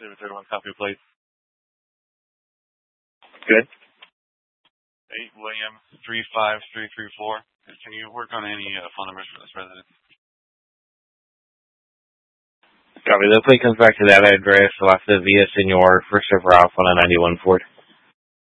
731, copy, please. Good. 8 William 35334. Can you work on any phone numbers for this resident? Copy. The plate comes back to that address, La Villa Senor, First River Alpha on 91 Ford.